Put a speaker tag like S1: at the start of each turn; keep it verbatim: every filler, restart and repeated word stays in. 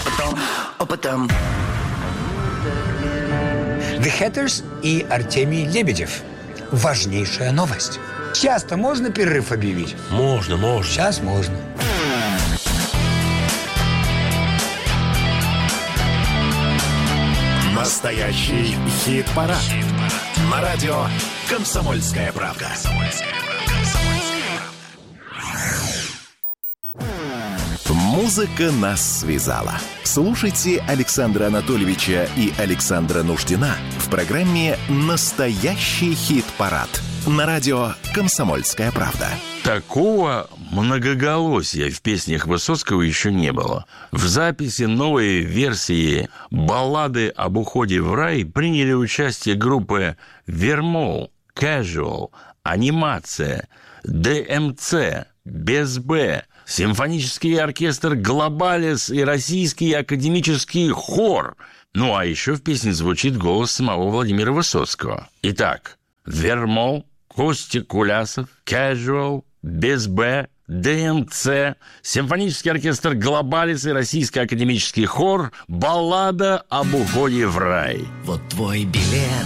S1: Опытом, опытом.
S2: The Hatters и Артемий Лебедев. Важнейшая новость. Сейчас-то можно перерыв объявить?
S3: Можно, можно.
S2: Сейчас можно.
S4: Настоящий хит-парад. На радио «Комсомольская правда». Музыка нас связала. Слушайте Александра Анатольевича и Александра Нуждина в программе «Настоящий хит-парад» на радио «Комсомольская правда».
S3: Такого многоголосия в песнях Высоцкого еще не было. В записи новой версии баллады об уходе в рай приняли участие группы Вермол, Casual, Анимация, ДМЦ, Без Б, симфонический оркестр Глобалис и российский академический хор. Ну, а еще в песне звучит голос самого Владимира Высоцкого. Итак, Вермол, Костя Кулясов, Casual, Без Б, ДМЦ, симфонический оркестр Глобалис и российский академический хор, баллада об уходе в рай.
S1: Вот твой билет